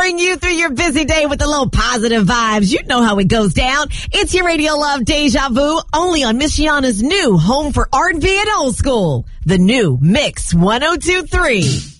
carrying you through your busy day with a little positive vibes. You know how it goes down. It's your Radio Love Deja Vu, only on Michiana's new home for R&B and old school. The new Mix 102.3.